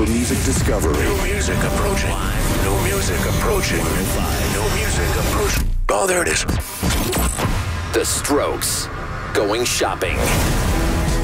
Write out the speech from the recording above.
for music discovery. New music approaching. New music approaching. New music approaching. Oh, there it is. The Strokes. Going shopping.